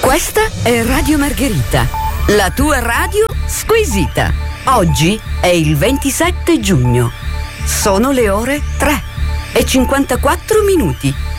Questa è Radio Margherita, la tua radio squisita. Oggi è il 27 giugno. Sono le ore 3:54.